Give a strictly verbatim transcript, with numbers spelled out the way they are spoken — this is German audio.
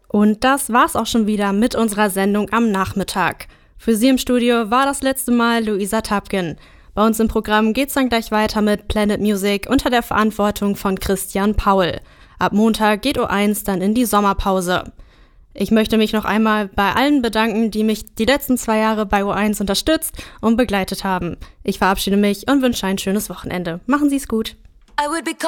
Und das war's auch schon wieder mit unserer Sendung am Nachmittag. Für Sie im Studio war das letzte Mal Luisa Tapkin. Bei uns im Programm geht's dann gleich weiter mit Planet Music unter der Verantwortung von Christian Paul. Ab Montag geht O eins dann in die Sommerpause. Ich möchte mich noch einmal bei allen bedanken, die mich die letzten zwei Jahre bei O eins unterstützt und begleitet haben. Ich verabschiede mich und wünsche ein schönes Wochenende. Machen Sie's gut. I would be